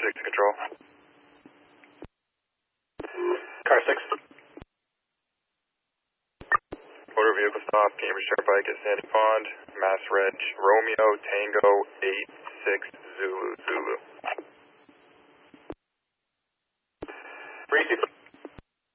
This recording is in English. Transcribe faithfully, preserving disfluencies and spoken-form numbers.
six to control. Car six. Motor vehicle stop, Cambridge Turnpike at Sandy Pond, Mass Reg Romeo Tango eight six Zulu Zulu.